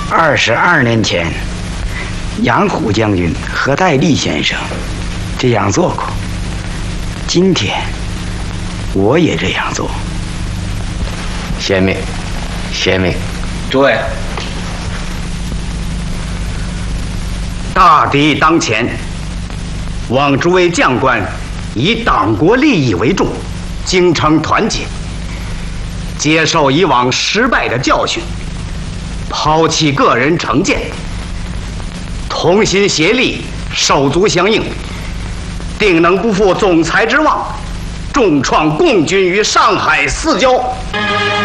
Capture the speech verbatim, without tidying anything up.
二十二年前，杨虎将军和戴笠先生这样做过。今天，我也这样做。 贤明，贤明。 诸位，大敌当前，望诸位将官以党国利益为重，精诚团结，接受以往失败的教训，抛弃个人成见，同心协力，手足相应，定能不负总裁之望，重创共军于上海四郊。